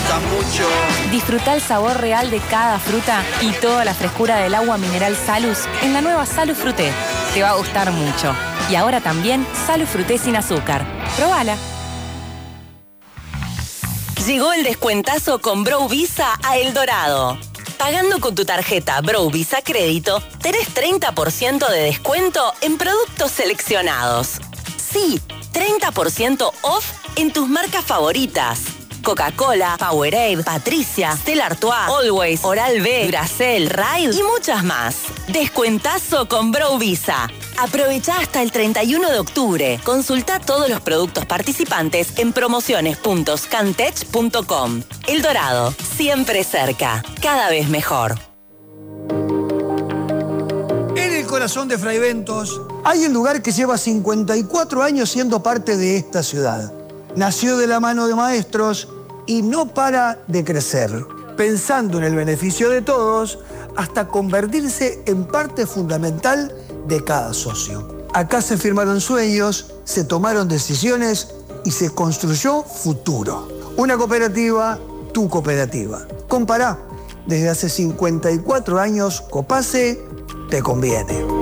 gusta mucho. Disfruta el sabor real de cada fruta y toda la frescura del agua mineral Salus en la nueva Salus Fruté. Te va a gustar mucho. Y ahora también Salus Fruté sin azúcar. Probala. Llegó el descuentazo con Bro Visa a El Dorado. Pagando con tu tarjeta Bro Visa Crédito, tenés 30% de descuento en productos seleccionados. Sí, 30% off en tus marcas favoritas. Coca-Cola, Powerade, Patricia, Stella Artois, Always, Oral-B, Duracell, Ride y muchas más. Descuentazo con Bro Visa. Aprovecha hasta el 31 de octubre. Consulta todos los productos participantes en promociones.scantech.com. El Dorado, siempre cerca, cada vez mejor. En el corazón de Fraiventos hay un lugar que lleva 54 años siendo parte de esta ciudad. Nació de la mano de maestros y no para de crecer, pensando en el beneficio de todos hasta convertirse en parte fundamental de cada socio. Acá se firmaron sueños, se tomaron decisiones y se construyó futuro. Una cooperativa, tu cooperativa. Compará, desde hace 54 años, Copase te conviene.